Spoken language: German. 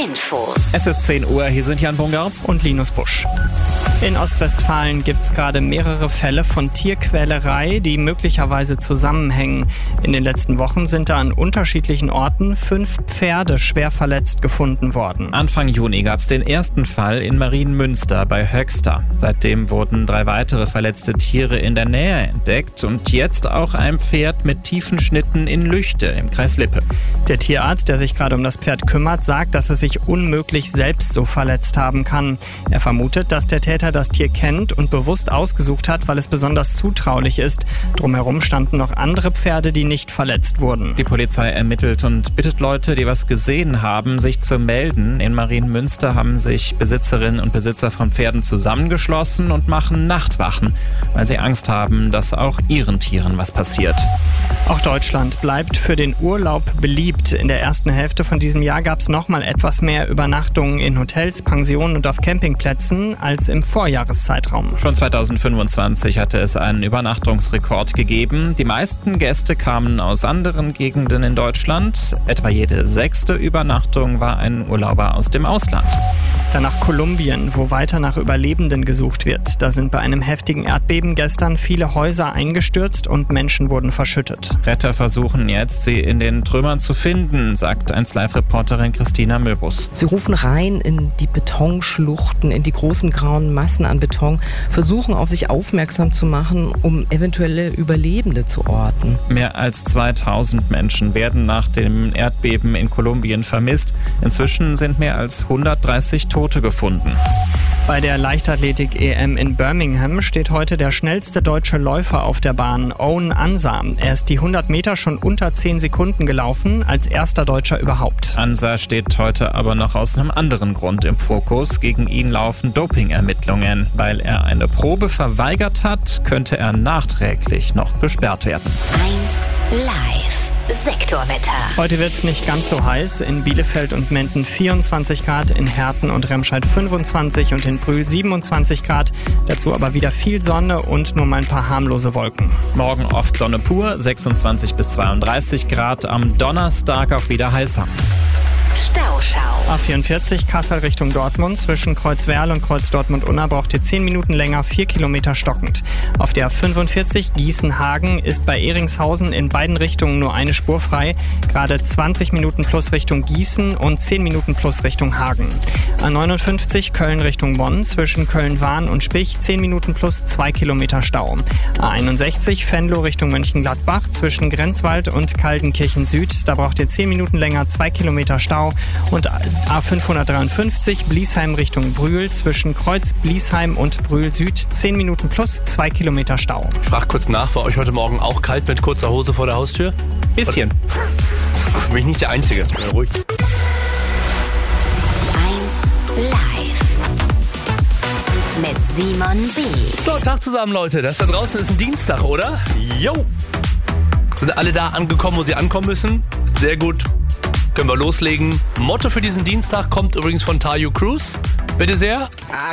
Infos. Es ist 10 Uhr, hier sind Jan Bungartz und Linus Busch. In Ostwestfalen gibt es gerade mehrere Fälle von Tierquälerei, die möglicherweise zusammenhängen. In den letzten Wochen sind da an unterschiedlichen Orten 5 Pferde schwer verletzt gefunden worden. Anfang Juni gab es den ersten Fall in Marienmünster bei Höxter. Seitdem wurden 3 weitere verletzte Tiere in der Nähe entdeckt und jetzt auch ein Pferd mit tiefen Schnitten in Lüchte im Kreis Lippe. Der Tierarzt, der sich gerade um das Pferd kümmert, sagt, dass es sich unmöglich selbst so verletzt haben kann. Er vermutet, dass der Täter das Tier kennt und bewusst ausgesucht hat, weil es besonders zutraulich ist. Drumherum standen noch andere Pferde, die nicht verletzt wurden. Die Polizei ermittelt und bittet Leute, die was gesehen haben, sich zu melden. In Marienmünster haben sich Besitzerinnen und Besitzer von Pferden zusammengeschlossen und machen Nachtwachen, weil sie Angst haben, dass auch ihren Tieren was passiert. Auch Deutschland bleibt für den Urlaub beliebt. In der ersten Hälfte von diesem Jahr gab es nochmal etwas mehr Übernachtungen in Hotels, Pensionen und auf Campingplätzen als im Vorjahreszeitraum. Schon 2025 hatte es einen Übernachtungsrekord gegeben. Die meisten Gäste kamen aus anderen Gegenden in Deutschland. Etwa jede 6. Übernachtung war ein Urlauber aus dem Ausland. Dann nach Kolumbien, wo weiter nach Überlebenden gesucht wird. Da sind bei einem heftigen Erdbeben gestern viele Häuser eingestürzt und Menschen wurden verschüttet. Retter versuchen jetzt, sie in den Trümmern zu finden, sagt 1Live-Reporterin Christina Möbus. Sie rufen rein in die Betonschluchten, in die großen grauen Massen an Beton, versuchen auf sich aufmerksam zu machen, um eventuelle Überlebende zu orten. Mehr als 2000 Menschen werden nach dem Erdbeben in Kolumbien vermisst. Inzwischen sind mehr als 130 Tote gefunden. Bei der Leichtathletik-EM in Birmingham steht heute der schnellste deutsche Läufer auf der Bahn, Owen Ansa. Er ist die 100 Meter schon unter 10 Sekunden gelaufen, als erster Deutscher überhaupt. Ansa steht heute aber noch aus einem anderen Grund im Fokus. Gegen ihn laufen Doping-Ermittlungen. Weil er eine Probe verweigert hat, könnte er nachträglich noch gesperrt werden. 1 Live. Sektorwetter. Heute wird es nicht ganz so heiß. In Bielefeld und Menden 24 Grad, in Herten und Remscheid 25 und in Brühl 27 Grad. Dazu aber wieder viel Sonne und nur mal ein paar harmlose Wolken. Morgen oft Sonne pur, 26 bis 32 Grad. Am Donnerstag auch wieder heißer. Stauschau. A44 Kassel Richtung Dortmund. Zwischen Kreuzwerl und Kreuz Dortmund-Unna braucht ihr 10 Minuten länger, 4 Kilometer stockend. Auf der 45 Gießen-Hagen ist bei Eringshausen in beiden Richtungen nur eine Spur frei. Gerade 20 Minuten plus Richtung Gießen und 10 Minuten plus Richtung Hagen. A59 Köln Richtung Bonn. Zwischen Köln-Wahn und Spich 10 Minuten plus 2 Kilometer Stau. A61 Venlo Richtung Mönchengladbach. Zwischen Grenzwald und Kaldenkirchen Süd. Da braucht ihr 10 Minuten länger, 2 Kilometer Stau. Und A553 Bliesheim Richtung Brühl, zwischen Kreuz Bliesheim und Brühl Süd 10 Minuten plus 2 Kilometer Stau. Ich frage kurz nach, war euch heute Morgen auch kalt mit kurzer Hose vor der Haustür? Bisschen. Für mich nicht der Einzige. Ja, ruhig. 1 Live. Mit Simon B. So, Tag zusammen, Leute. Das da draußen ist ein Dienstag, oder? Jo! Sind alle da angekommen, wo sie ankommen müssen? Sehr gut. Können wir loslegen. Motto für diesen Dienstag kommt übrigens von Tayo Cruz. Bitte sehr.